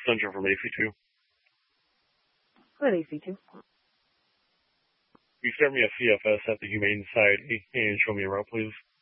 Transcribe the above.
Central from AC2. Good, AC2. You start me a CFS at the Humane Society and show me around, please.